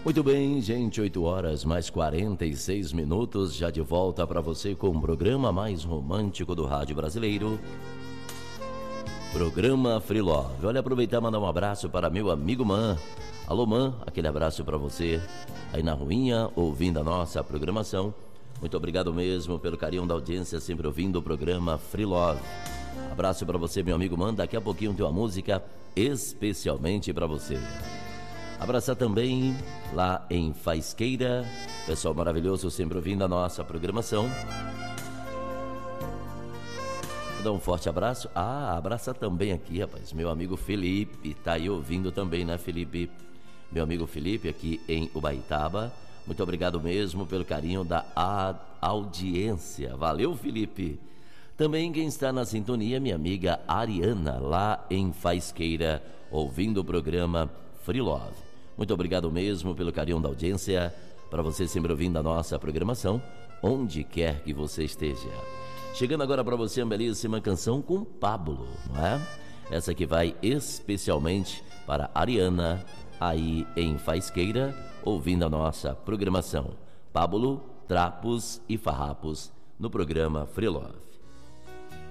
Muito bem, gente, 8 horas mais 46 minutos, já de volta para você com o programa mais romântico do rádio brasileiro, programa Free Love. Olha, aproveitar e mandar um abraço para meu amigo Man. Alô, Man, aquele abraço para você aí na ruinha, ouvindo a nossa programação. Muito obrigado mesmo pelo carinho da audiência, sempre ouvindo o programa Free Love. Abraço para você, meu amigo Man, daqui a pouquinho tem uma música especialmente para você. Abraçar também lá em Faisqueira, pessoal maravilhoso, sempre ouvindo a nossa programação. Vou dar um forte abraço. Abraça também aqui, rapaz, meu amigo Felipe, tá aí ouvindo também, né, Felipe? Meu amigo Felipe aqui em Ubaitaba. Muito obrigado mesmo pelo carinho da audiência. Valeu, Felipe. Também quem está na sintonia, minha amiga Ariana, lá em Faisqueira, ouvindo o programa Free Love. Muito obrigado mesmo pelo carinho da audiência, para você sempre ouvindo a nossa programação, onde quer que você esteja. Chegando agora para você uma belíssima canção com Pablo, não é? Essa que vai especialmente para Ariana, aí em Faisqueira, ouvindo a nossa programação. Pablo, Trapos e Farrapos, no programa Free Love.